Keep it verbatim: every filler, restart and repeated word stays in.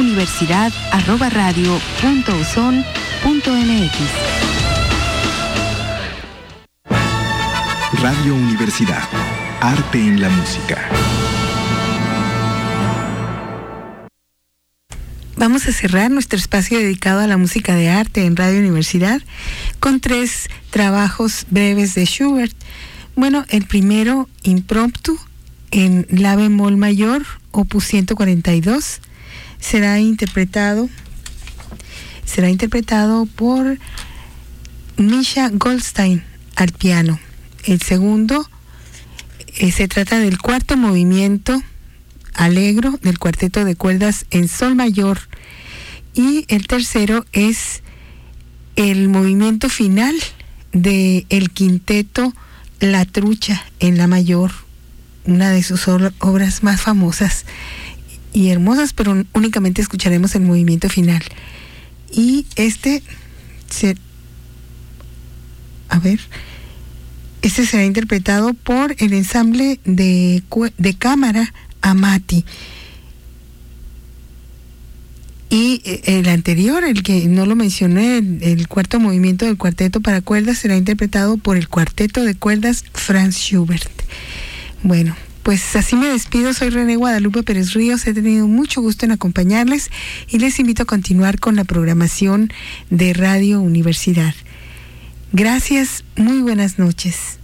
universidad arroba radio punto uson punto m x. Radio Universidad. Arte en la música. Vamos a cerrar nuestro espacio dedicado a la música de arte en Radio Universidad con tres trabajos breves de Schubert. Bueno, el primero, Impromptu, en la bemol mayor, opus ciento cuarenta y dos, será interpretado, será interpretado por Misha Goldstein al piano. El segundo, eh, se trata del cuarto movimiento Allegro del cuarteto de cuerdas en sol mayor, y el tercero es el movimiento final de el quinteto La Trucha en la mayor, una de sus obras más famosas y hermosas, pero únicamente escucharemos el movimiento final. Y este se, a ver, este será interpretado por el ensamble de, de cámara Amati. Y el anterior, el que no lo mencioné, el, el cuarto movimiento del cuarteto para cuerdas, será interpretado por el cuarteto de cuerdas Franz Schubert. Bueno, pues así me despido. Soy René Guadalupe Pérez Ríos. He tenido mucho gusto en acompañarles y les invito a continuar con la programación de Radio Universidad. Gracias, muy buenas noches.